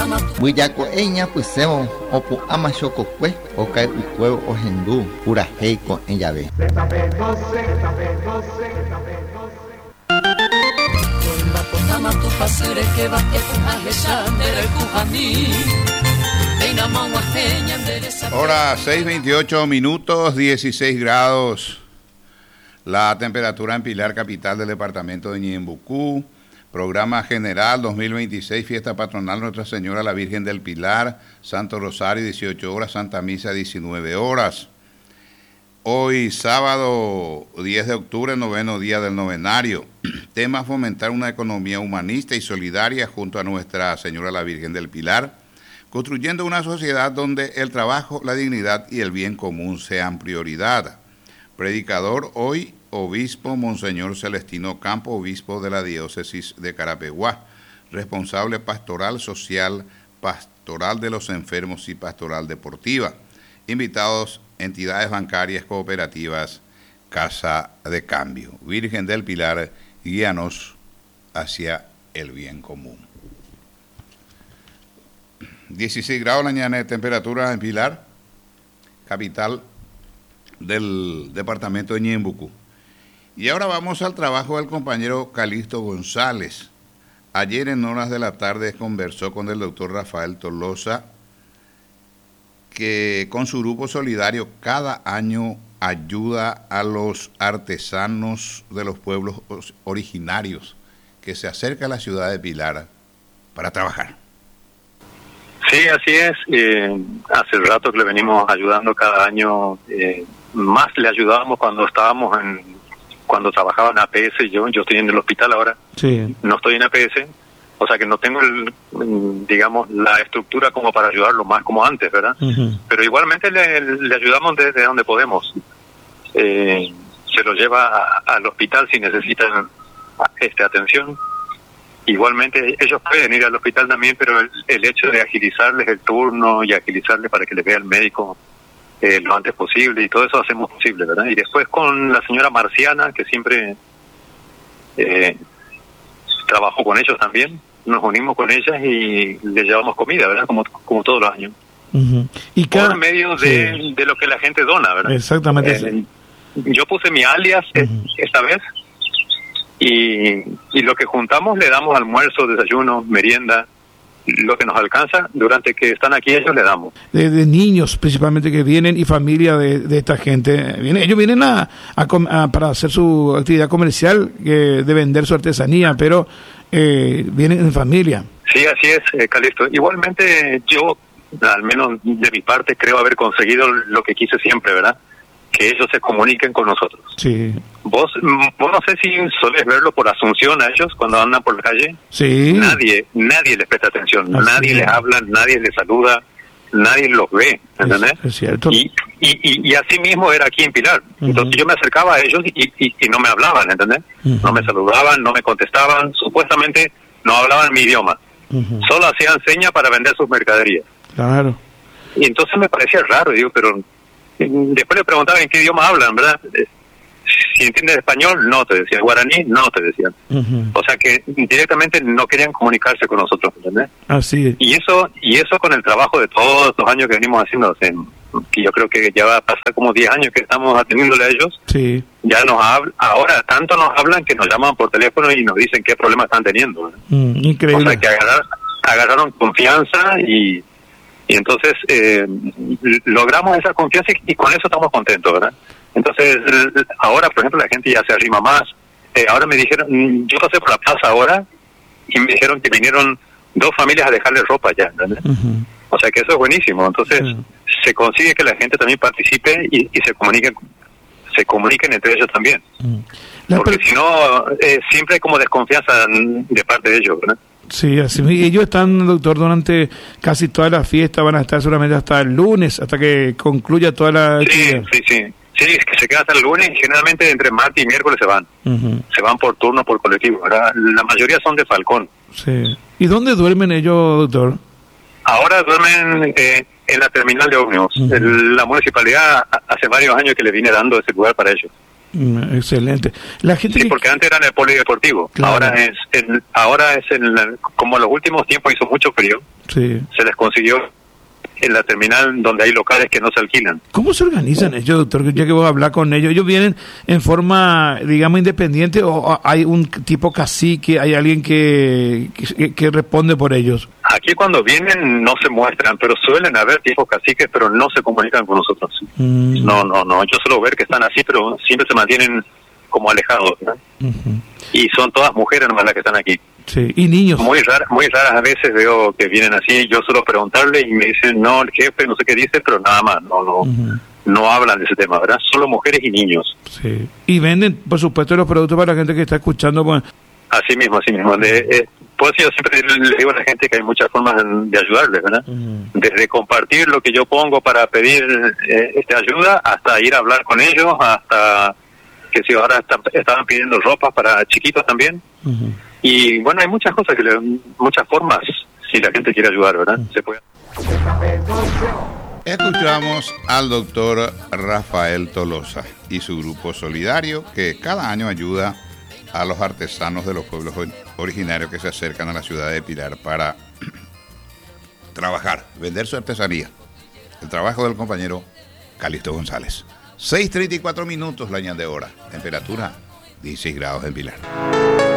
Buillaco eña pusemo opu ama chococue okai ucuevo ojendu pura heico en llave. Hora 6:28 minutos, 16 grados. La temperatura en Pilar, capital del departamento de Ñembucú. Programa general 2026, fiesta patronal Nuestra Señora la Virgen del Pilar, Santo Rosario 18 horas, Santa Misa 19 horas. Hoy sábado 10 de octubre, noveno día del novenario. Tema: fomentar una economía humanista y solidaria junto a Nuestra Señora la Virgen del Pilar, construyendo una sociedad donde el trabajo, la dignidad y el bien común sean prioridad. Predicador hoy, obispo Monseñor Celestino Campo, obispo de la diócesis de Carapeguá, responsable pastoral social, pastoral de los enfermos y pastoral deportiva. Invitados: entidades bancarias, cooperativas, Casa de Cambio. Virgen del Pilar, guíanos hacia el bien común. 16 grados la mañana de temperatura en Pilar, capital del departamento de Ñembucú. Y ahora vamos al trabajo del compañero Calixto González. Ayer en horas de la tarde conversó con el doctor Rafael Tolosa, que con su grupo solidario cada año ayuda a los artesanos de los pueblos originarios que se acercan a la ciudad de Pilar para trabajar. Sí, así es. Hace rato que le venimos ayudando cada año. Más le ayudábamos cuando cuando trabajaba en APS. Yo estoy en el hospital ahora. Sí. No estoy en APS, o sea que no tengo la estructura como para ayudarlo más como antes, ¿verdad? Uh-huh. Pero igualmente le ayudamos desde donde podemos. Se lo lleva al hospital si necesitan atención. Igualmente ellos pueden ir al hospital también, pero el hecho de agilizarles el turno y agilizarles para que les vea el médico lo antes posible, y todo eso hacemos posible, ¿verdad? Y después con la señora Marciana, que siempre trabajó con ellos también, nos unimos con ellas y les llevamos comida, ¿verdad? Como todos los años. Uh-huh. Y por medio de lo que la gente dona, ¿verdad? Exactamente. Yo puse mi alias esta vez, y lo que juntamos le damos: almuerzo, desayuno, merienda, lo que nos alcanza durante que están aquí ellos le damos. De niños principalmente que vienen, y familia de esta gente. Ellos vienen para hacer su actividad comercial, de vender su artesanía, pero vienen en familia. Sí, así es, Calixto. Igualmente yo, al menos de mi parte, creo haber conseguido lo que quise siempre, ¿verdad? Que ellos se comuniquen con nosotros. Sí. Vos no sé si solés verlo por Asunción a ellos cuando andan por la calle. Sí. Nadie les presta atención, nadie les habla, nadie les saluda, nadie los ve, ¿entendés? Es cierto. Y así mismo era aquí en Pilar. Uh-huh. Entonces yo me acercaba a ellos y no me hablaban, ¿entendés? Uh-huh. No me saludaban, no me contestaban, supuestamente no hablaban mi idioma. Uh-huh. Solo hacían señas para vender sus mercaderías. Claro. Y entonces me parecía raro, digo, pero después le preguntaba en qué idioma hablan, ¿verdad? Si entiendes español, no te decían. Guaraní, no te decían. Uh-huh. O sea que directamente no querían comunicarse con nosotros, ¿entendés? Así es. Y eso con el trabajo de todos los años que venimos haciendo, que yo creo que ya va a pasar como 10 años que estamos atendiéndole a ellos. Sí. Ya ahora tanto nos hablan que nos llaman por teléfono y nos dicen qué problemas están teniendo, ¿verdad? Increíble. O sea que agarraron confianza y entonces logramos esa confianza y con eso estamos contentos, ¿verdad? Entonces ahora, por ejemplo, la gente ya se arrima más. Ahora me dijeron, yo pasé por la plaza ahora y me dijeron que vinieron 2 familias a dejarle ropa ya, ¿verdad? Uh-huh. O sea que eso es buenísimo. Entonces se consigue que la gente también participe y se comuniquen entre ellos también. Porque si no, siempre hay como desconfianza de parte de ellos, ¿verdad? Sí, así. Y ellos están, doctor, durante casi toda la fiesta, van a estar seguramente hasta el lunes, hasta que concluya toda la actividad. Sí, es que se quedan hasta el lunes y generalmente entre martes y miércoles se van. Uh-huh. Se van por turno, por colectivo, ¿verdad? La mayoría son de Falcón. Sí. ¿Y dónde duermen ellos, doctor? Ahora duermen en la terminal de ómnibus. Uh-huh. La municipalidad hace varios años que le viene dando ese lugar para ellos. Excelente. La gente Sí, porque antes era en el polideportivo. Claro. Ahora es como en los últimos tiempos hizo mucho frío, Sí. se les consiguió en la terminal donde hay locales que no se alquilan. ¿Cómo se organizan ellos, doctor? Ya que voy a hablar con ellos, ¿ellos vienen en forma, digamos, independiente o hay un tipo cacique, hay alguien que responde por ellos? Aquí cuando vienen no se muestran, pero suelen haber tipos caciques, pero no se comunican con nosotros. No, yo suelo ver que están así, pero siempre se mantienen como alejados, ¿no? Y son todas mujeres nomás las que están aquí. Sí, y niños. Muy raras a veces veo que vienen así, yo suelo preguntarle y me dicen, no, el jefe no sé qué dice, pero nada más, no hablan de ese tema, ¿verdad? Solo mujeres y niños. Sí. Y venden, por supuesto, los productos para la gente que está escuchando. Pues. Así mismo. Pues yo siempre le digo a la gente que hay muchas formas de ayudarles, ¿verdad? Desde compartir lo que yo pongo para pedir ayuda, hasta ir a hablar con ellos, hasta que si ahora estaban pidiendo ropa para chiquitos también. Y bueno, hay muchas cosas, muchas formas, si la gente quiere ayudar, ¿verdad? Se puede. Escuchamos al doctor Rafael Tolosa y su grupo solidario que cada año ayuda a los artesanos de los pueblos originarios que se acercan a la ciudad de Pilar para trabajar, vender su artesanía. El trabajo del compañero Calixto González. 6:34 minutos la ñan de hora. Temperatura 16 grados en Pilar.